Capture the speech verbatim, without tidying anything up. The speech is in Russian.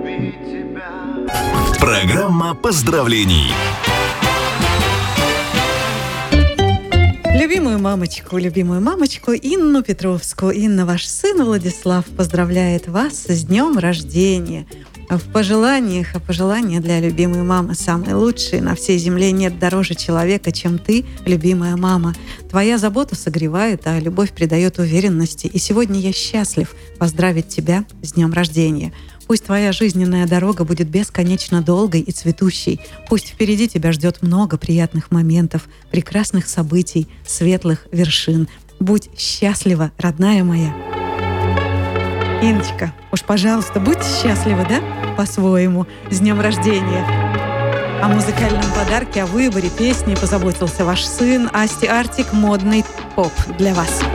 Программа поздравлений. Любимую мамочку, любимую мамочку Инну Петровскую. Инна, ваш сын Владислав поздравляет вас с днем рождения. В пожеланиях, а пожелания для любимой мамы самые лучшие. На всей земле нет дороже человека, чем ты, любимая мама. Твоя забота согревает, а любовь придает уверенности. И сегодня я счастлив поздравить тебя с днем рождения. Пусть твоя жизненная дорога будет бесконечно долгой и цветущей. Пусть впереди тебя ждет много приятных моментов, прекрасных событий, светлых вершин. Будь счастлива, родная моя. Инночка, уж, пожалуйста, будь счастлива, да? По-своему. С днем рождения. О музыкальном подарке, о выборе песни позаботился ваш сын. Асти Артик, модный поп для вас.